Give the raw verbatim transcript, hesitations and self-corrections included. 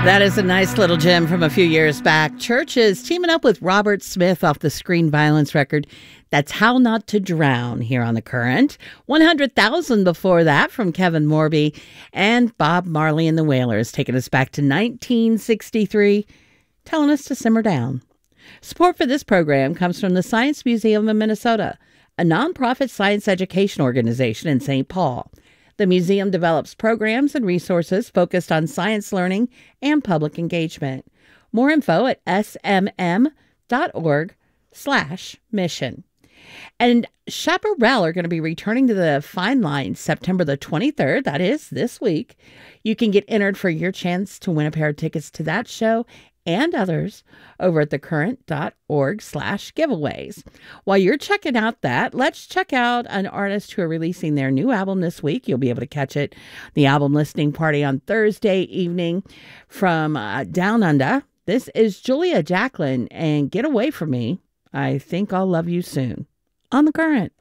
That is a nice little gem from a few years back. Church is teaming up with Robert Smith off the Screen Violence record. That's How Not to Drown here on The Current. one hundred thousand before that from Kevin Morby. And Bob Marley and the Wailers taking us back to nineteen sixty-three, telling us to simmer down. Support for this program comes from the Science Museum of Minnesota, a nonprofit science education organization in Saint Paul. The museum develops programs and resources focused on science learning and public engagement. More info at smm.org slash mission. And Chaparral are going to be returning to the Fine Line September the twenty-third. That is this week. You can get entered for your chance to win a pair of tickets to that show and others over at thecurrent.org slash giveaways. While you're checking out that, let's check out an artist who are releasing their new album this week. You'll be able to catch it, the album listening party on Thursday evening from uh, Down Under. This is Julia Jacklin and Get Away From Me. I Think I'll Love You Soon on The Current.